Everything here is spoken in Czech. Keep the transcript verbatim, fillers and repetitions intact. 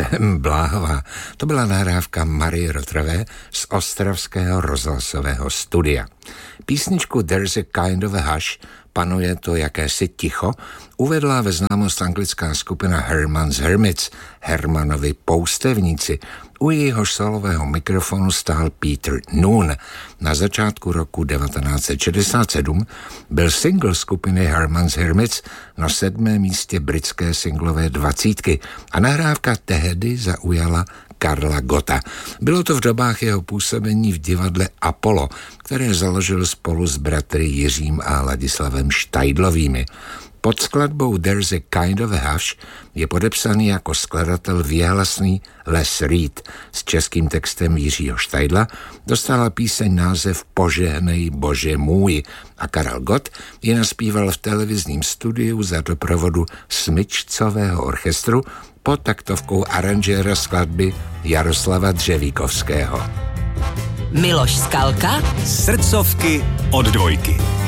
Jsem bláhová. To byla nahrávka Marie Rotrové z ostravského rozhlasového studia. Písničku There's a Kind of a Hush, panuje to jakési ticho, uvedla ve známost anglická skupina Herman's Hermits, Hermanovi poustevníci. U jejíhož solového mikrofonu stál Peter Noon. Na začátku roku devatenáct set šedesát sedm byl single skupiny Herman's Hermits na sedmém místě britské singlové dvacítky a nahrávka tehdy zaujala Karla Gotta. Bylo to v dobách jeho působení v divadle Apollo, které založil spolu s bratry Jiřím a Ladislavem Štajdlovými. Pod skladbou There's a Kind of a Hush je podepsaný jako skladatel věhlasný Les Reed s českým textem Jiřího Štajdla. Dostala píseň název Požehnej Bože můj a Karel Gott ji naspíval v televizním studiu za doprovodu smyčcového orchestru pod taktovkou aranžéra skladby Jaroslava Dřevíkovského. Miloš Skalka. Srdcovky od dvojky.